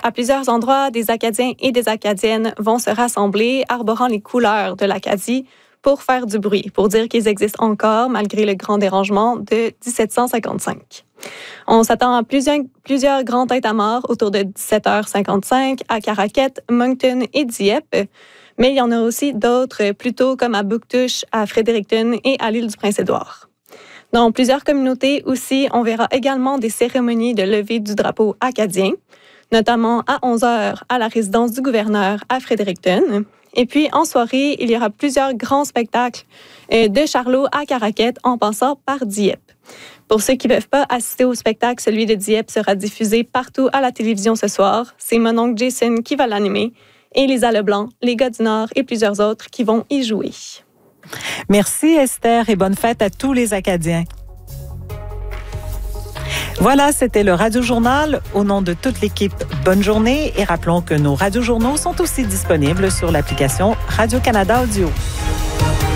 à plusieurs endroits, des Acadiens et des Acadiennes vont se rassembler, arborant les couleurs de l'Acadie pour faire du bruit, pour dire qu'ils existent encore malgré le grand dérangement de 1755. On s'attend à plusieurs grands tintamarres autour de 17h55 à Caraquette, Moncton et Dieppe, mais il y en a aussi d'autres plus tôt comme à Bouctouche, à Fredericton et à l'île du Prince-Édouard. Dans plusieurs communautés aussi, on verra également des cérémonies de levée du drapeau acadien, notamment à 11h à la résidence du gouverneur à Fredericton. Et puis, en soirée, il y aura plusieurs grands spectacles de Charlot à Caraquette en passant par Dieppe. Pour ceux qui ne peuvent pas assister au spectacle, celui de Dieppe sera diffusé partout à la télévision ce soir. C'est mon oncle Jason qui va l'animer et Lisa Leblanc, les gars du Nord et plusieurs autres qui vont y jouer. Merci Esther et bonne fête à tous les Acadiens. Voilà, c'était le Radio-Journal. Au nom de toute l'équipe, bonne journée et rappelons que nos radiojournaux sont aussi disponibles sur l'application Radio-Canada Audio.